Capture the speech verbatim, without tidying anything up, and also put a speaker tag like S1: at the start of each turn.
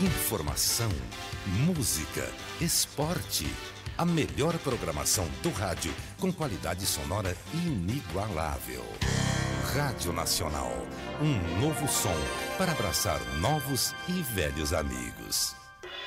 S1: Informação, música, esporte. A melhor programação do rádio com qualidade sonora inigualável. Rádio Nacional, um novo som para abraçar novos e velhos amigos.